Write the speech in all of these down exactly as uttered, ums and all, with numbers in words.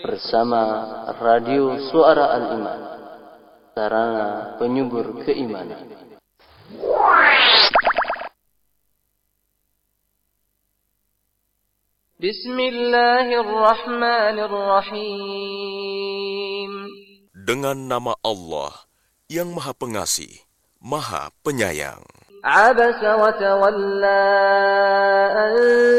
bersama Radio Suara Al-Iman, sarana penyubur keimanan. Bismillahirrahmanirrahim. Dengan nama Allah yang Maha Pengasih, Maha Penyayang. Abasa wa tawalla an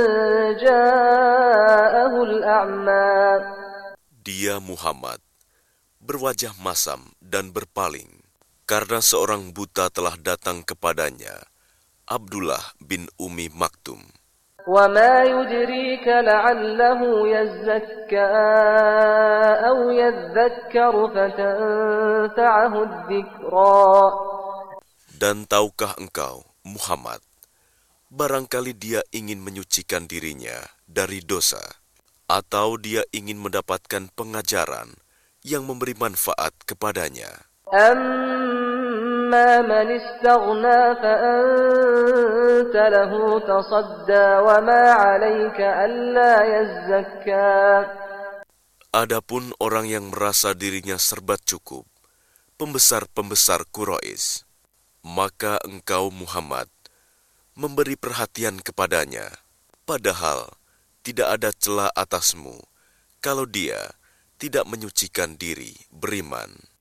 ja'ahu al-a'ma. Dia Muhammad berwajah masam dan berpaling karena seorang buta telah datang kepadanya, Abdullah bin Ummi Maktum. Wa ma yudrika la'allahu yazzakka aw yadhakkaru fatanfa'ahu adh-dhikra. Dan tahukah engkau, Muhammad, barangkali dia ingin menyucikan dirinya dari dosa, atau dia ingin mendapatkan pengajaran yang memberi manfaat kepadanya. Amma man istaghna fa anta lahu tasadda wa ma 'alayka alla yazzakka. Adapun orang yang merasa dirinya serba cukup, pembesar-pembesar Quraisy, maka engkau Muhammad memberi perhatian kepadanya, padahal tidak ada celah atasmu kalau dia tidak menyucikan diri beriman.